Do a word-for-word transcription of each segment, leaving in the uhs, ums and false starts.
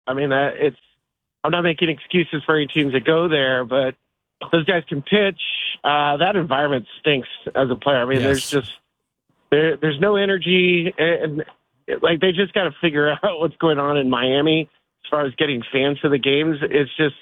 I mean, uh, it's. I'm not making excuses for any teams that go there, but those guys can pitch. Uh, that environment stinks as a player. I mean, Yes. there's just there, there's no energy, and, and like they just got to figure out what's going on in Miami as far as getting fans to the games. It's just.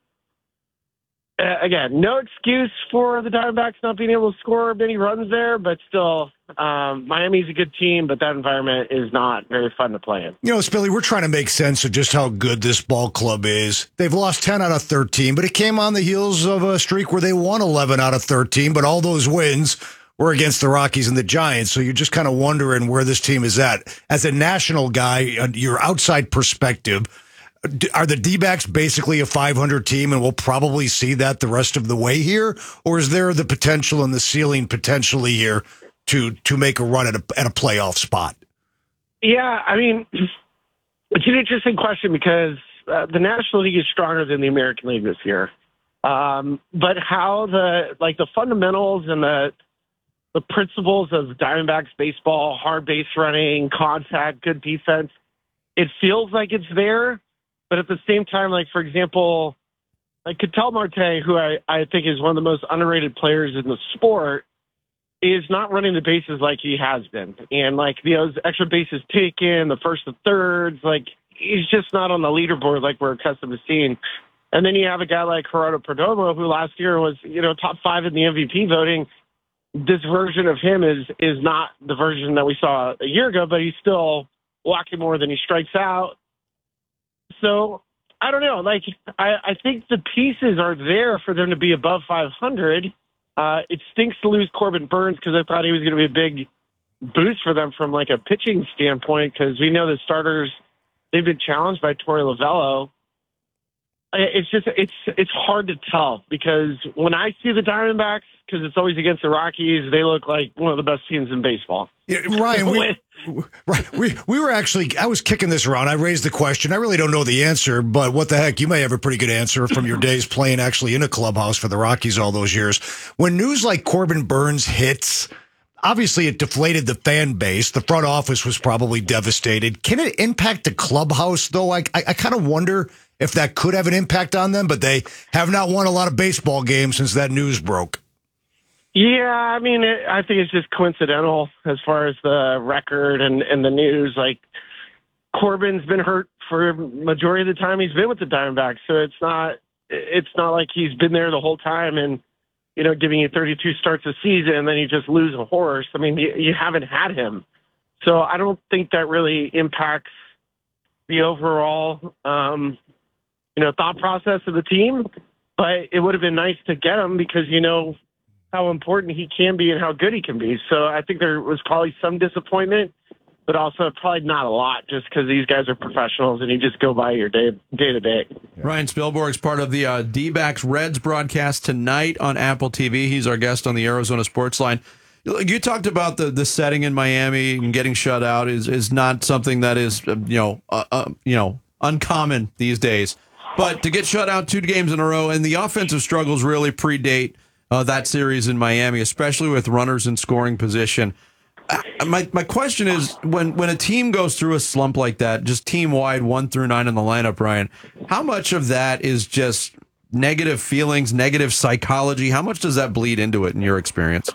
Uh, again, no excuse for the Diamondbacks not being able to score many runs there, but still, um, Miami's a good team, but that environment is not very fun to play in. You know, Spilly, we're trying to make sense of just how good this ball club is. They've lost ten out of thirteen, but it came on the heels of a streak where they won eleven out of thirteen, but all those wins were against the Rockies and the Giants, so you're just kind of wondering where this team is at. As a national guy, uh, your outside perspective, are the D-backs basically a five hundred team and we'll probably see that the rest of the way here? Or is there the potential and the ceiling potentially here to to make a run at a, at a playoff spot? Yeah, I mean, it's an interesting question because uh, the National League is stronger than the American League this year. Um, but how the, like the fundamentals and the, the principles of Diamondbacks baseball, hard base running, contact, good defense, it feels like it's there. But at the same time, like, for example, like Ketel Marte, who I, I think is one of the most underrated players in the sport, is not running the bases like he has been. And, like, those extra bases taken, the first and thirds, like, he's just not on the leaderboard like we're accustomed to seeing. And then you have a guy like Gerardo Perdomo, who last year was, you know, top five in the M V P voting. This version of him is is not the version that we saw a year ago, but he's still walking more than he strikes out. So, I don't know. Like, I, I think the pieces are there for them to be above five hundred. Uh, it stinks to lose Corbin Burns because I thought he was going to be a big boost for them from, like, a pitching standpoint because we know the starters, they've been challenged by Torey Lovello. It's just, it's it's hard to tell because when I see the Diamondbacks, because it's always against the Rockies, they look like one of the best teams in baseball. Yeah, Ryan, we, right, we we were actually, I was kicking this around. I raised the question. I really don't know the answer, but what the heck, you may have a pretty good answer from your days playing actually in a clubhouse for the Rockies all those years. When news like Corbin Burns hits, obviously it deflated the fan base. The front office was probably devastated. Can it impact the clubhouse, though? I, I, I kind of wonder if that could have an impact on them, but they have not won a lot of baseball games since that news broke. Yeah, I mean, it, I think it's just coincidental as far as the record and, and the news. Like, Corbin's been hurt for majority of the time he's been with the Diamondbacks, so it's not it's not like he's been there the whole time and, you know, giving you thirty-two starts a season and then you just lose a horse. I mean, you, you haven't had him. So I don't think that really impacts the overall, um, you know, thought process of the team. But it would have been nice to get him because, you know, how important he can be and how good he can be. So I think there was probably some disappointment, but also probably not a lot just because these guys are professionals and you just go by your day, day to day. Ryan Spilborg is part of the uh, D-backs Reds broadcast tonight on Apple T V. He's our guest on the Arizona Sports Line. You talked about the, the setting in Miami and getting shut out is, is not something that is, uh, you know, uh, uh, you know, uncommon these days. But to get shut out two games in a row and the offensive struggles really predate Uh, that series in Miami, especially with runners in scoring position. Uh, my my question is, when, when a team goes through a slump like that, just team-wide, one through nine in the lineup, Ryan, how much of that is just negative feelings, negative psychology? How much does that bleed into it in your experience?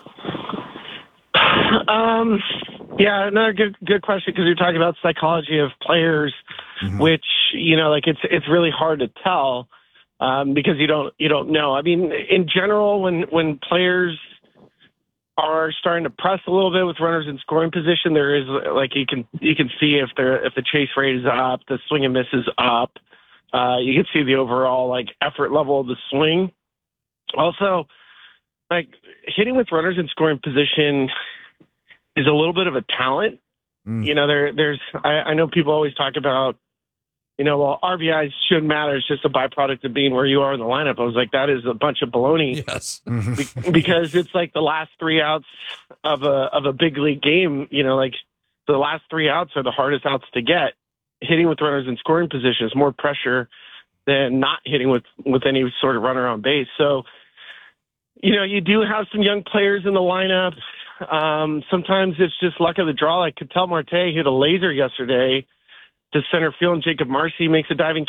Um, yeah, another good good question because you're talking about psychology of players, mm-hmm. which, you know, like it's it's really hard to tell. Um, because you don't you don't know. I mean, in general, when when players are starting to press a little bit with runners in scoring position, there is like you can you can see if they're if the chase rate is up, the swing and miss is up. Uh, you can see the overall like effort level of the swing. Also, like hitting with runners in scoring position is a little bit of a talent. Mm. You know, there there's I, I know people always talk about, you know, well, R B Is shouldn't matter. It's just a byproduct of being where you are in the lineup. I was like, that is a bunch of baloney. Yes. Be- because it's like the last three outs of a of a big league game. You know, like the last three outs are the hardest outs to get. Hitting with runners in scoring position is more pressure than not hitting with, with any sort of runner on base. So, you know, you do have some young players in the lineup. Um, sometimes it's just luck of the draw. Like Ketel Marte hit a laser yesterday. to center field, and Jacob Marcy makes a diving